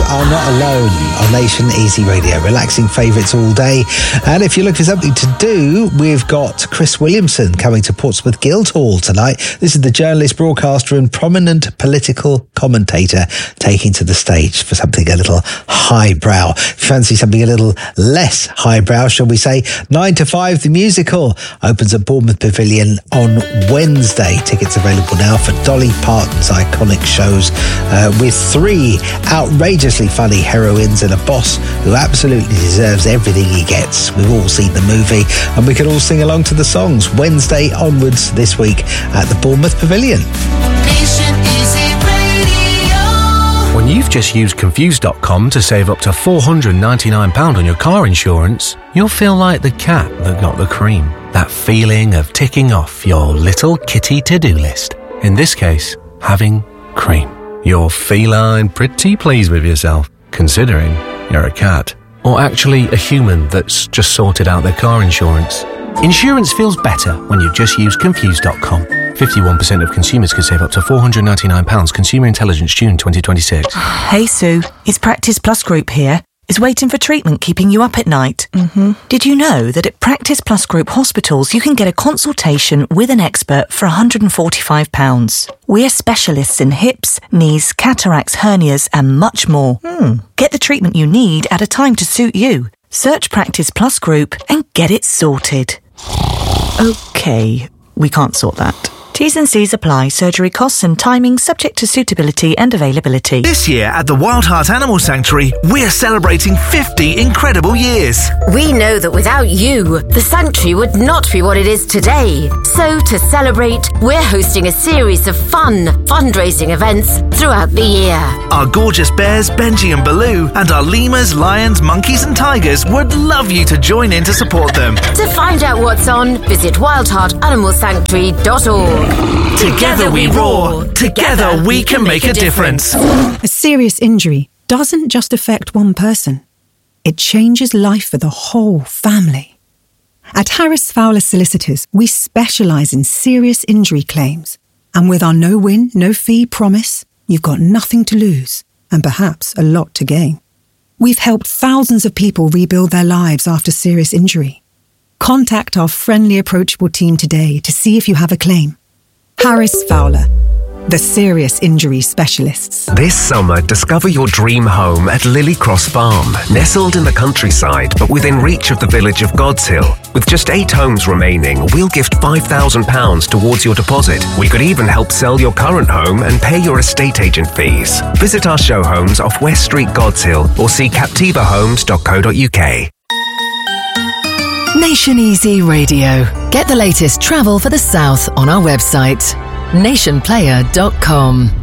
are not alone on Nation Easy Radio. Relaxing favourites all day. And if you're looking for something to do, we've got Chris Williamson coming to Portsmouth Guildhall tonight. This is the journalist, broadcaster and prominent political commentator taking to the stage for something a little highbrow. Fancy something a little less highbrow, shall we say? 9 to 5, the musical opens at Bournemouth Pavilion on Wednesday. Tickets available now for Dolly Parton's iconic shows with 3 outrageously funny heroines and a boss who absolutely deserves everything he gets. We've all seen the movie and we can all sing along to the songs. Wednesday onwards this week at the Bournemouth Pavilion. Nation Easy Radio. When you've just used Confused.com to save up to £499 on your car insurance, you'll feel like the cat that got the cream. That feeling of ticking off your little kitty to-do list. In this case, having cream. You're feline pretty pleased with yourself, considering you're a cat. Or actually a human that's just sorted out their car insurance. Insurance feels better when you just use Confused.com. 51% of consumers could save up to £499. Consumer Intelligence, June 2026. Hey Sue, it's Practice Plus Group here. Is waiting for treatment keeping you up at night? Did you know that at Practice Plus Group hospitals you can get a consultation with an expert for £145? We're specialists in hips, knees, cataracts, hernias and much more. Get the treatment you need at a time to suit you. Search Practice Plus Group and get it sorted. Okay, we can't sort that. T's and C's apply. Surgery costs and timing subject to suitability and availability. This year at the Wild Heart Animal Sanctuary, we're celebrating 50 incredible years. We know that without you, the sanctuary would not be what it is today. So to celebrate, we're hosting a series of fun fundraising events throughout the year. Our gorgeous bears, Benji and Baloo, and our lemurs, lions, monkeys and tigers would love you to join in to support them. To find out what's on, visit wildheartanimalsanctuary.org. Together we roar. Together we can make a difference. A serious injury doesn't just affect one person. It changes life for the whole family. At Harris Fowler Solicitors, we specialise in serious injury claims. And with our no-win, no-fee promise, you've got nothing to lose and perhaps a lot to gain. We've helped thousands of people rebuild their lives after serious injury. Contact our friendly, approachable team today to see if you have a claim. Harris Fowler, the serious injury specialists. This summer, discover your dream home at Lily Cross Farm, nestled in the countryside but within reach of the village of God's Hill. With just 8 homes remaining, we'll gift £5,000 towards your deposit. We could even help sell your current home and pay your estate agent fees. Visit our show homes off West Street, God's Hill, or see captivahomes.co.uk. Nation Easy Radio. Get the latest travel for the South on our website, nationplayer.com.